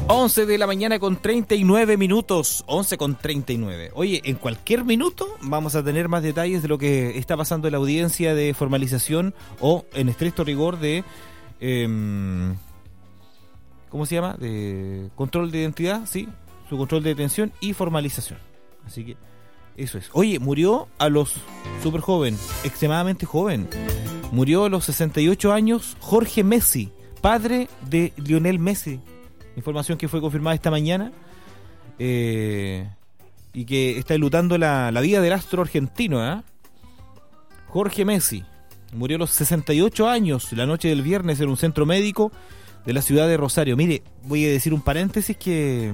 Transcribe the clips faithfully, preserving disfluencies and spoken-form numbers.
once de la mañana con treinta y nueve minutos. once con treinta y nueve. Oye, en cualquier minuto vamos a tener más detalles de lo que está pasando en la audiencia de formalización o en estricto rigor de... Eh, ¿Cómo se llama? De control de identidad, sí. Su control de detención y formalización. Así que eso es. Oye, murió a los súper joven, extremadamente joven. Murió a los sesenta y ocho años Jorge Messi, padre de Lionel Messi. Información que fue confirmada esta mañana eh, y que está enlutando la, la vida del astro argentino. ¿eh? Jorge Messi murió a los sesenta y ocho años la noche del viernes en un centro médico de la ciudad de Rosario. Mire, voy a decir un paréntesis que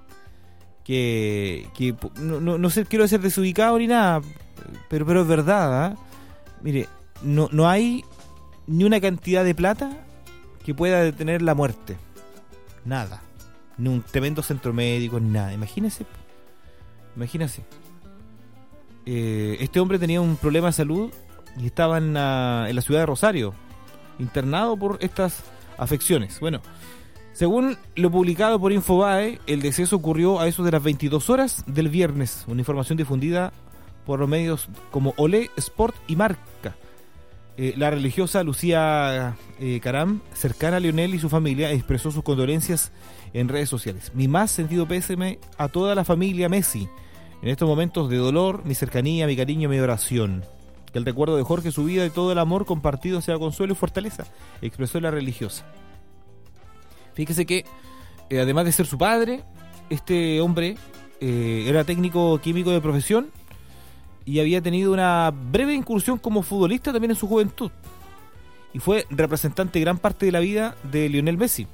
que, que no, no, no sé, quiero ser desubicado ni nada, pero, pero es verdad. ¿eh? Mire, no, no hay ni una cantidad de plata que pueda detener la muerte. Nada. Ni un tremendo centro médico, ni nada. Imagínese. Imagínese. Eh, este hombre tenía un problema de salud y estaba en la, en la ciudad de Rosario, internado por estas afecciones. Bueno, según lo publicado por Infobae, el deceso ocurrió a eso de las veintidós horas del viernes. Una información difundida por los medios como Olé, Sport y Marca. Eh, la religiosa Lucía eh, Caram, cercana a Lionel y su familia, expresó sus condolencias en redes sociales. Mi más sentido pésame a toda la familia Messi. En estos momentos de dolor, mi cercanía, mi cariño, mi oración. Que el recuerdo de Jorge, su vida y todo el amor compartido sea consuelo y fortaleza, expresó la religiosa. Fíjese que, eh, además de ser su padre, este hombre eh, era técnico químico de profesión y había tenido una breve incursión como futbolista también en su juventud. Y fue representante gran parte de la vida de Lionel Messi.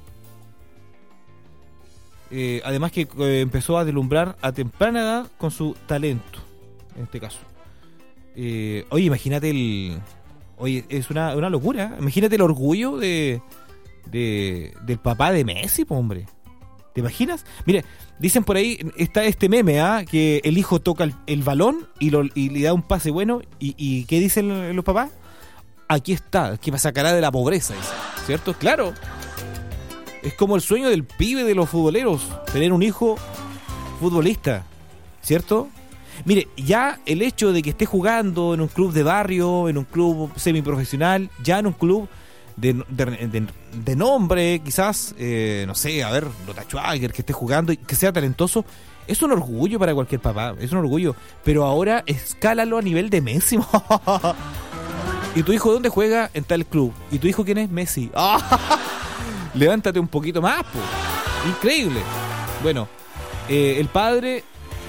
Eh, además que eh, empezó a deslumbrar a temprana edad con su talento, en este caso. Eh, oye, imagínate el... Oye, es una, una locura. Imagínate el orgullo de, de del papá de Messi, po, hombre. ¿Te imaginas? Mire, dicen por ahí, está este meme, ¿ah? Que el hijo toca el, el balón y, lo, y le da un pase bueno. ¿Y, y qué dicen los papás? Aquí está, que me sacará de la pobreza, dice, ¿cierto? Claro. Es como el sueño del pibe de los futboleros, tener un hijo futbolista, ¿cierto? Mire, ya el hecho de que esté jugando en un club de barrio, en un club semiprofesional, ya en un club de, de, de, de nombre, quizás, eh, no sé, a ver, Lota Schwager, que esté jugando y que sea talentoso, es un orgullo para cualquier papá, es un orgullo. Pero ahora escálalo a nivel de Messi. ¿Y tu hijo dónde juega? En tal club. ¿Y tu hijo quién es? Messi. Levántate un poquito más, po. Increíble. Bueno, eh, el padre,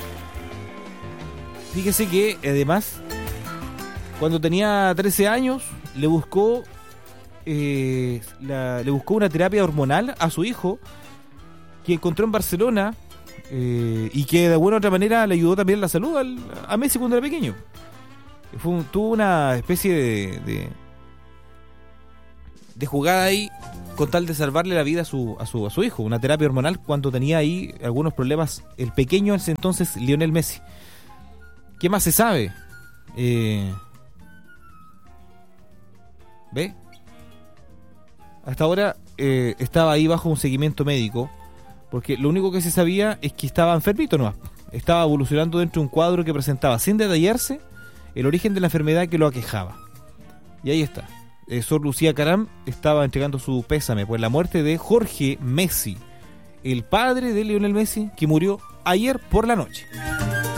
fíjese que además, cuando tenía trece años, le buscó eh, la, le buscó una terapia hormonal a su hijo que encontró en Barcelona eh, y que de alguna u otra manera le ayudó también la salud al, a Messi cuando era pequeño. Fue un, tuvo una especie de, de de jugada ahí con tal de salvarle la vida a su, a su a su hijo, una terapia hormonal cuando tenía ahí algunos problemas el pequeño ese entonces Lionel Messi. ¿Qué más se sabe? Eh, ¿Ve? Hasta ahora eh, estaba ahí bajo un seguimiento médico, porque lo único que se sabía es que estaba enfermito nomás. Estaba evolucionando dentro de un cuadro que presentaba, sin detallarse, el origen de la enfermedad que lo aquejaba. Y ahí está. Eh, Sor Lucía Caram estaba entregando su pésame por la muerte de Jorge Messi, el padre de Lionel Messi, que murió ayer por la noche.